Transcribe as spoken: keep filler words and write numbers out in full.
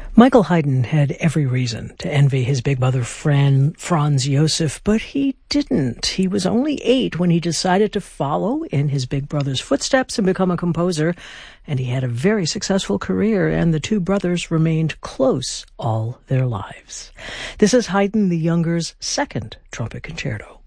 Michael Haydn had every reason to envy his big brother Fran, Franz Josef, but he didn't. He was only eight when he decided to follow in his big brother's footsteps and become a composer, and he had a very successful career, and the two brothers remained close all their lives. This is Haydn the Younger's second trumpet concerto.